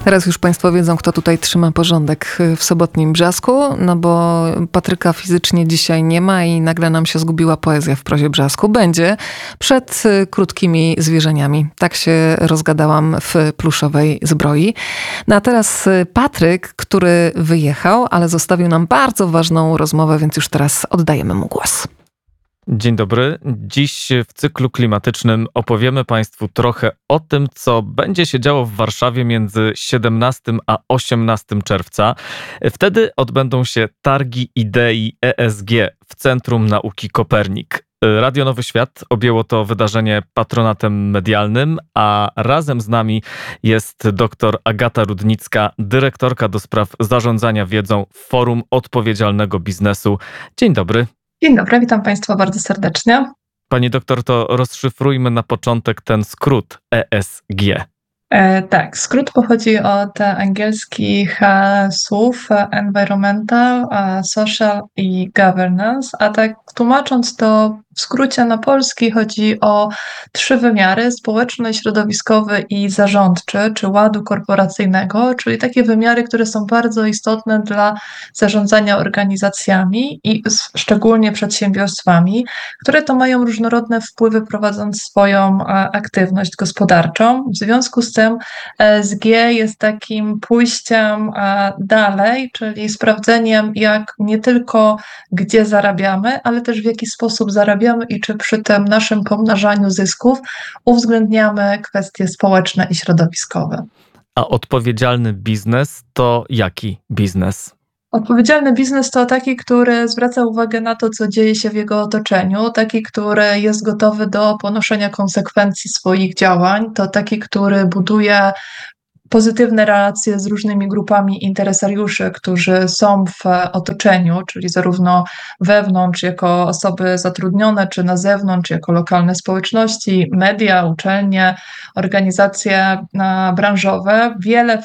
Teraz już Państwo wiedzą, kto tutaj trzyma porządek w sobotnim Brzasku, no bo Patryka fizycznie dzisiaj nie ma i nagle nam się zgubiła poezja w prozie Brzasku. Będzie przed krótkimi zwierzeniami. Tak się rozgadałam w pluszowej zbroi. No a teraz Patryk, który wyjechał, ale zostawił nam bardzo ważną rozmowę, więc już teraz oddajemy mu głos. Dzień dobry. Dziś w cyklu klimatycznym opowiemy Państwu trochę o tym, co będzie się działo w Warszawie między 17 a 18 czerwca. Wtedy odbędą się targi idei ESG w Centrum Nauki Kopernik. Radio Nowy Świat objęło to wydarzenie patronatem medialnym, a razem z nami jest dr Agata Rudnicka, dyrektorka do spraw zarządzania wiedzą w Forum Odpowiedzialnego Biznesu. Dzień dobry. Dzień dobry, witam Państwa bardzo serdecznie. Pani doktor, to rozszyfrujmy na początek ten skrót ESG. Tak, skrót pochodzi od angielskich słów environmental, social i governance, a tak tłumacząc to w skrócie na polski chodzi o 3 wymiary: społeczny, środowiskowy i zarządczy, czy ładu korporacyjnego, czyli takie wymiary, które są bardzo istotne dla zarządzania organizacjami i szczególnie przedsiębiorstwami, które to mają różnorodne wpływy prowadząc swoją aktywność gospodarczą. W związku z tym ESG jest takim pójściem dalej, czyli sprawdzeniem nie tylko gdzie zarabiamy, ale też w jaki sposób zarabiamy i czy przy tym naszym pomnażaniu zysków uwzględniamy kwestie społeczne i środowiskowe. A odpowiedzialny biznes to jaki biznes? Odpowiedzialny biznes to taki, który zwraca uwagę na to, co dzieje się w jego otoczeniu, taki, który jest gotowy do ponoszenia konsekwencji swoich działań, to taki, który buduje pozytywne relacje z różnymi grupami interesariuszy, którzy są w otoczeniu, czyli zarówno wewnątrz jako osoby zatrudnione, czy na zewnątrz jako lokalne społeczności, media, uczelnie, organizacje branżowe.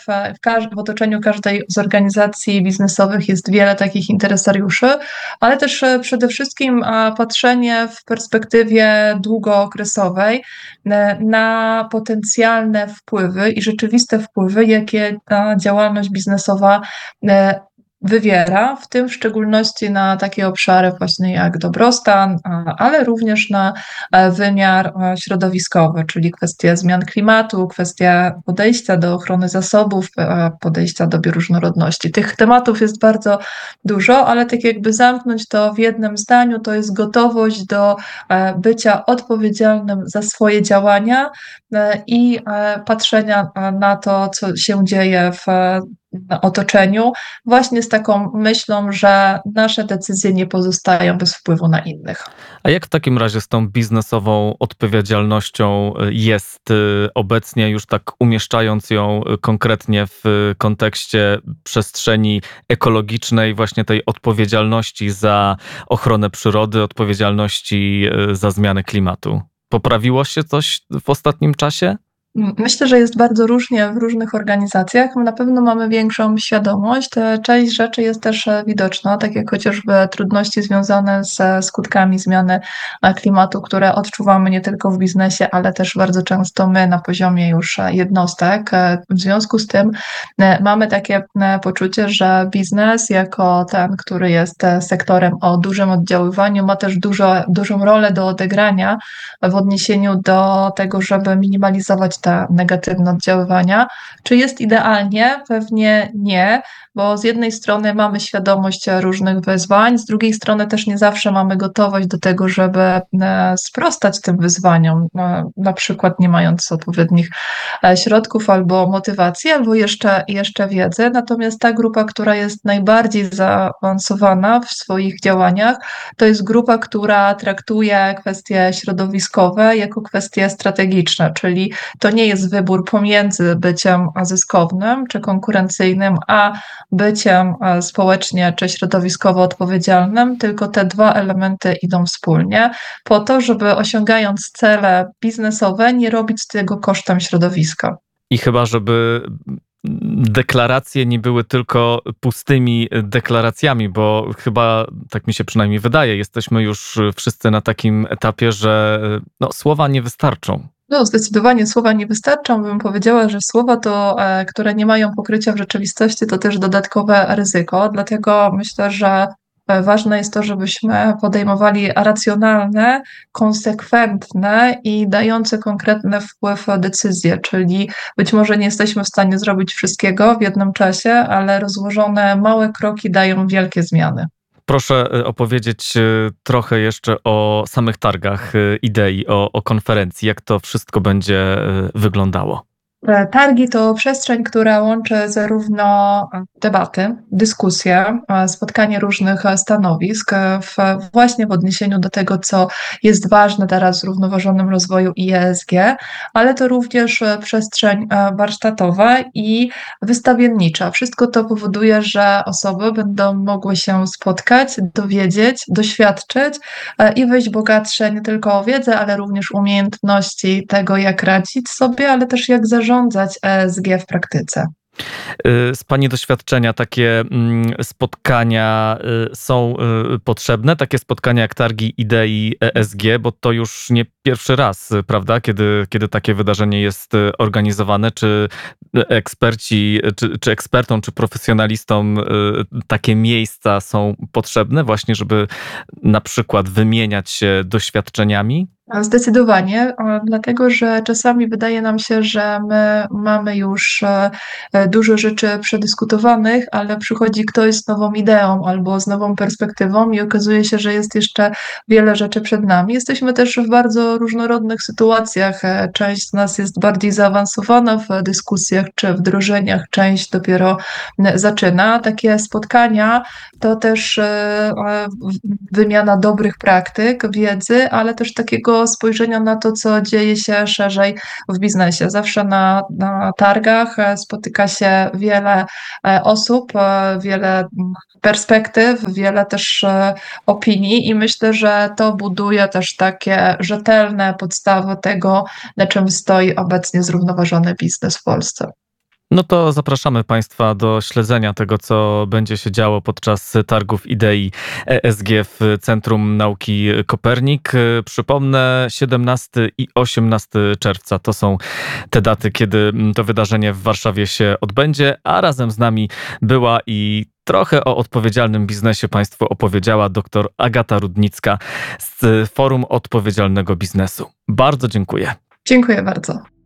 W otoczeniu każdej z organizacji biznesowych jest wiele takich interesariuszy, ale też przede wszystkim patrzenie w perspektywie długookresowej na potencjalne wpływy i rzeczywiste wpływy, jakie ta działalność biznesowa wywiera, w tym w szczególności na takie obszary właśnie jak dobrostan, ale również na wymiar środowiskowy, czyli kwestie zmian klimatu, kwestia podejścia do ochrony zasobów, podejścia do bioróżnorodności. Tych tematów jest bardzo dużo, ale tak jakby zamknąć to w jednym zdaniu, to jest gotowość do bycia odpowiedzialnym za swoje działania i patrzenia na to, co się dzieje w otoczeniu, właśnie z taką myślą, że nasze decyzje nie pozostają bez wpływu na innych. A jak w takim razie z tą biznesową odpowiedzialnością jest obecnie, już tak umieszczając ją konkretnie w kontekście przestrzeni ekologicznej, właśnie tej odpowiedzialności za ochronę przyrody, odpowiedzialności za zmianę klimatu? Poprawiło się coś w ostatnim czasie? Myślę, że jest bardzo różnie w różnych organizacjach. My na pewno mamy większą świadomość. Część rzeczy jest też widoczna, tak jak chociażby trudności związane ze skutkami zmiany klimatu, które odczuwamy nie tylko w biznesie, ale też bardzo często my na poziomie już jednostek. W związku z tym mamy takie poczucie, że biznes jako ten, który jest sektorem o dużym oddziaływaniu, ma też dużą rolę do odegrania w odniesieniu do tego, żeby minimalizować te negatywne oddziaływania. Czy jest idealnie? Pewnie nie, bo z jednej strony mamy świadomość różnych wyzwań, z drugiej strony też nie zawsze mamy gotowość do tego, żeby sprostać tym wyzwaniom, na przykład nie mając odpowiednich środków albo motywacji, albo jeszcze wiedzy. Natomiast ta grupa, która jest najbardziej zaawansowana w swoich działaniach, to jest grupa, która traktuje kwestie środowiskowe jako kwestie strategiczne, czyli to nie jest wybór pomiędzy byciem zyskownym czy konkurencyjnym, a byciem społecznie czy środowiskowo odpowiedzialnym, tylko te 2 elementy idą wspólnie po to, żeby osiągając cele biznesowe nie robić z tego kosztem środowiska. I chyba, żeby deklaracje nie były tylko pustymi deklaracjami, bo chyba, tak mi się przynajmniej wydaje, jesteśmy już wszyscy na takim etapie, że słowa nie wystarczą. No, zdecydowanie słowa nie wystarczą. Bym powiedziała, że słowa które nie mają pokrycia w rzeczywistości, to też dodatkowe ryzyko. Dlatego myślę, że ważne jest to, żebyśmy podejmowali racjonalne, konsekwentne i dające konkretny wpływ decyzje, czyli być może nie jesteśmy w stanie zrobić wszystkiego w jednym czasie, ale rozłożone małe kroki dają wielkie zmiany. Proszę opowiedzieć trochę jeszcze o samych targach idei, o konferencji, jak to wszystko będzie wyglądało. Targi to przestrzeń, która łączy zarówno debaty, dyskusje, spotkanie różnych stanowisk właśnie w odniesieniu do tego, co jest ważne teraz w zrównoważonym rozwoju i ESG, ale to również przestrzeń warsztatowa i wystawiennicza. Wszystko to powoduje, że osoby będą mogły się spotkać, dowiedzieć, doświadczyć i wyjść bogatsze nie tylko o wiedzę, ale również umiejętności tego, jak radzić sobie, ale też jak zarządzać ESG w praktyce. Z Pani doświadczenia takie spotkania są potrzebne? Takie spotkania jak targi idei ESG, bo to już nie pierwszy raz, prawda, kiedy takie wydarzenie jest organizowane. Czy eksperci, czy ekspertom, czy profesjonalistom takie miejsca są potrzebne właśnie, żeby na przykład wymieniać się doświadczeniami? Zdecydowanie, dlatego że czasami wydaje nam się, że my mamy już dużo rzeczy przedyskutowanych, ale przychodzi ktoś z nową ideą albo z nową perspektywą i okazuje się, że jest jeszcze wiele rzeczy przed nami. Jesteśmy też w bardzo różnorodnych sytuacjach. Część z nas jest bardziej zaawansowana w dyskusjach czy wdrożeniach, część dopiero zaczyna. Takie spotkania to też wymiana dobrych praktyk, wiedzy, ale też takiego spojrzenia na to, co dzieje się szerzej w biznesie. Zawsze na targach spotyka się wiele osób, wiele perspektyw, wiele też opinii i myślę, że to buduje też takie rzetelne podstawy tego, na czym stoi obecnie zrównoważony biznes w Polsce. No to zapraszamy Państwa do śledzenia tego, co będzie się działo podczas targów idei ESG w Centrum Nauki Kopernik. Przypomnę, 17 i 18 czerwca to są te daty, kiedy to wydarzenie w Warszawie się odbędzie, a razem z nami była i trochę o odpowiedzialnym biznesie Państwu opowiedziała dr Agata Rudnicka z Forum Odpowiedzialnego Biznesu. Bardzo dziękuję. Dziękuję bardzo.